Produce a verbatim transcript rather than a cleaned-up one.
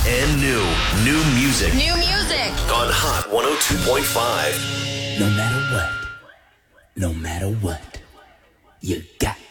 and new. New music. New music. On Hot one oh two point five. No matter what, no matter what, you got